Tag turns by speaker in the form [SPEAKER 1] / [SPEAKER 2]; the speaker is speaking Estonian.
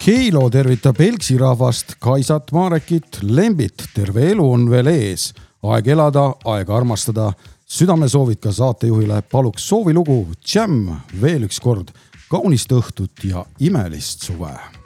[SPEAKER 1] Keilo tervitab Elksi rahvast, Kaisat, Maarekit, Lembit. Terve elu on veel ees. Aeg elada, aeg armastada. Südame soovid ka saatejuhile. Paluks soovilugu Jam veel üks kord. Kaunist õhtut ja imelist suve.